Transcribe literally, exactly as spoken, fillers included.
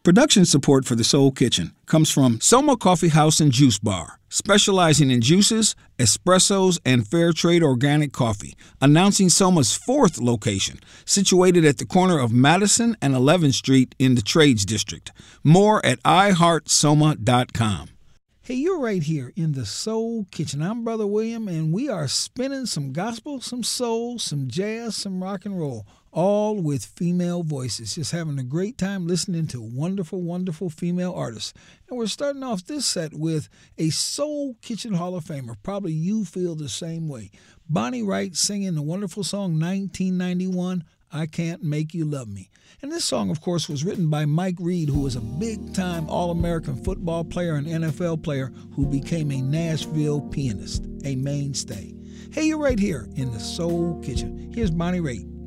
Production support for the Soul Kitchen comes from Soma Coffee House and Juice Bar, specializing in juices, espressos, and fair trade organic coffee, announcing Soma's fourth location, situated at the corner of Madison and eleventh Street in the Trades District. More at i heart soma dot com. Hey, you're right here in the Soul Kitchen. I'm Brother William, and we are spinning some gospel, some soul, some jazz, some rock and roll, all with female voices. Just having a great time listening to wonderful, wonderful female artists. And we're starting off this set with a Soul Kitchen Hall of Famer. Probably you feel the same way. Bonnie Wright singing the wonderful song nineteen ninety-one, I Can't Make You Love Me. And this song, of course, was written by Mike Reed, who was a big-time All-American football player and N F L player who became a Nashville pianist, a mainstay. Hey, you're right here in the Soul Kitchen. Here's Bonnie Raitt.